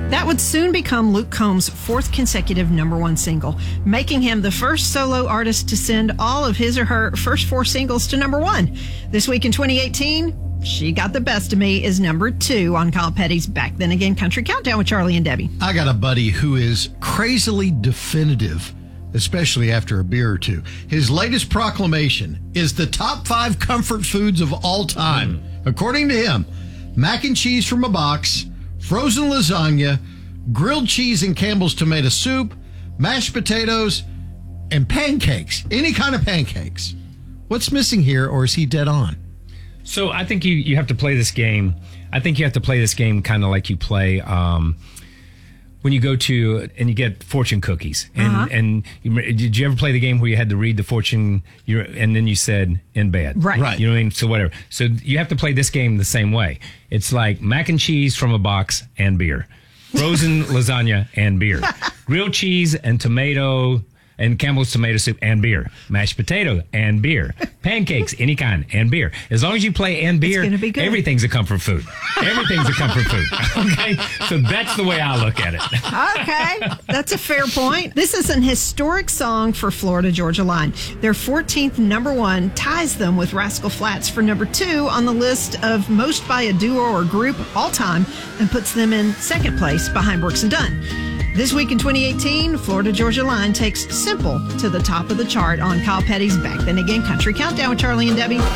That would soon become Luke Combs' fourth consecutive #1 single, making him the first solo artist to send all of his or her first 4 singles to #1. This week in 2018, She Got the Best of Me is #2 on Kyle Petty's Back Then Again Country Countdown with Charlie and Debbie. I got a buddy who is crazily definitive, especially after a beer or two. His latest proclamation is the top 5 comfort foods of all time. According to him, mac and cheese from a box, frozen lasagna, grilled cheese and Campbell's tomato soup, mashed potatoes, and pancakes. Any kind of pancakes. What's missing here, or is he dead on? So I think you have to play this game. I think you have to play this game kind of like you play when you go to and you get fortune cookies. And did you ever play the game where you had to read the fortune and then you said in bed? Right. You know what I mean? So whatever. So you have to play this game the same way. It's like mac and cheese from a box and beer. Frozen lasagna and beer. Grilled cheese and tomato and Campbell's tomato soup and beer. Mashed potato and beer. Pancakes, any kind, and beer. As long as you play and beer, it's gonna be good. Everything's a comfort food. Everything's a comfort food. Okay? So that's the way I look at it. Okay, that's a fair point. This is an historic song for Florida Georgia Line. Their 14th #1 ties them with Rascal Flatts for #2 on the list of most by a duo or group all time and puts them in second place behind Brooks and Dunn. This week in 2018, Florida Georgia Line takes Simple to the top of the chart on Kyle Petty's Back Then Again Country Countdown with Charlie and Debbie.